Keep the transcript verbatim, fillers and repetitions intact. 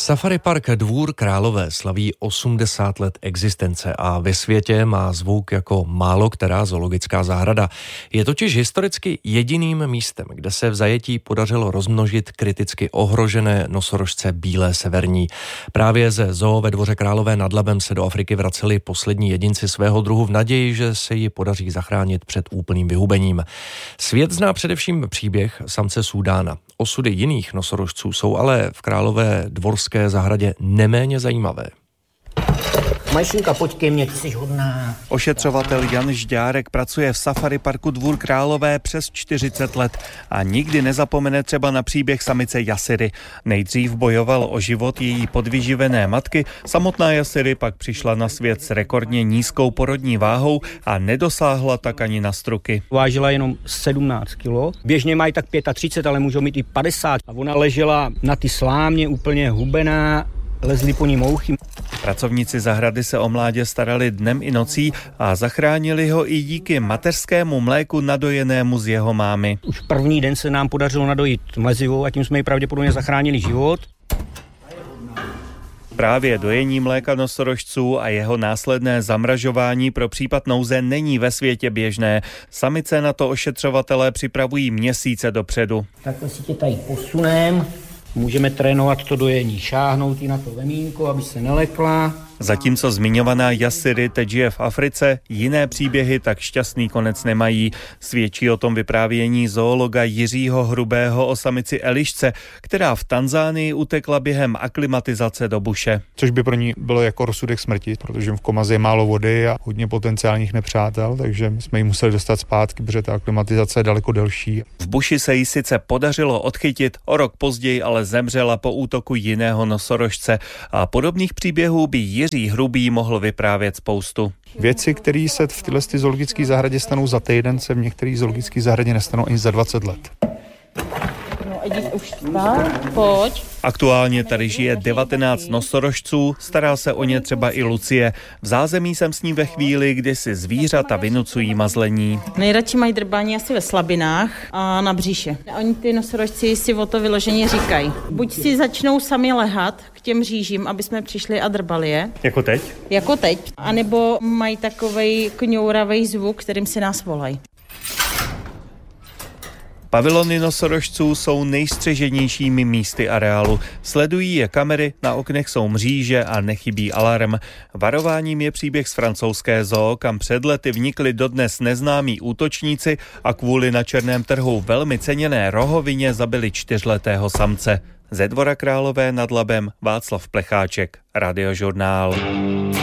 Safari park Dvůr Králové slaví osmdesát let existence a ve světě má zvuk jako málo která zoologická zahrada. Je totiž historicky jediným místem, kde se v zajetí podařilo rozmnožit kriticky ohrožené nosorožce bílé severní. Právě ze zoo ve Dvoře Králové nad Labem se do Afriky vraceli poslední jedinci svého druhu v naději, že se ji podaří zachránit před úplným vyhubením. Svět zná především příběh samce Súdána. Osudy jiných nosorožců jsou ale v Králové dvorské zahradě neméně zajímavé. Majšinka, pojď ke mně, ty jsi hodná. Ošetřovatel Jan Žďárek pracuje v Safari parku Dvůr Králové přes čtyřicet let a nikdy nezapomene třeba na příběh samice Jasiry. Nejdřív bojoval o život její podvyživené matky, samotná Jasiry pak přišla na svět s rekordně nízkou porodní váhou a nedosáhla tak ani na struky. Vážila jenom sedmnáct kilo, běžně mají tak třicet pět, ale můžou mít i padesát. A ona ležela na ty slámě úplně hubená, lezly po ní mouchy. Pracovníci zahrady se o mládě starali dnem i nocí a zachránili ho i díky mateřskému mléku nadojenému z jeho mámy. Už první den se nám podařilo nadojit mlezivou a tím jsme ji pravděpodobně zachránili život. Právě dojení mléka nosorožců a jeho následné zamražování pro případ nouze není ve světě běžné. Samice na to ošetřovatelé připravují měsíce dopředu. Takhle si tě tady posunem. Můžeme trénovat to dojení, šáhnout i na to lemínko, aby se nelekla. Zatímco zmiňovaná Jasiry teď žije v Africe, jiné příběhy tak šťastný konec nemají. Svědčí o tom vyprávění zoologa Jiřího Hrubého o samici Elišce, která v Tanzánii utekla během aklimatizace do buše. Což by pro ní bylo jako rozsudek smrti, protože v Komazi je málo vody a hodně potenciálních nepřátel, takže jsme ji museli dostat zpátky, protože ta aklimatizace je daleko delší. V buši se jí sice podařilo odchytit, o rok později ale zemřela po útoku jiného nosorožce a podobných příběhů by Jiří Hrubý mohl vyprávět spoustu. Věci, které se v téhle zoologické zahradě stanou za týden, se v některých zoologické zahradě nestanou ani za dvacet let. No, Edith už vstál, pojď. Aktuálně tady žije devatenáct nosorožců, stará se o ně třeba i Lucie. V zázemí jsem s ní ve chvíli, kdy si zvířata vynucují mazlení. Nejradši mají drbání asi ve slabinách a na břiše. Oni ty nosorožci si o to vyloženě říkají. Buď si začnou sami lehat k těm řížím, aby jsme přišli a drbali je. Jako teď? Jako teď. A nebo mají takovej kňouravej zvuk, kterým si nás volají. Pavilony nosorožců jsou nejstřeženějšími místy areálu. Sledují je kamery, na oknech jsou mříže a nechybí alarm. Varováním je příběh z francouzské zoo, kam před lety vnikli dodnes neznámí útočníci a kvůli na černém trhu velmi ceněné rohovině zabili čtyřletého samce. Ze Dvora Králové nad Labem Václav Plecháček, Radiožurnál.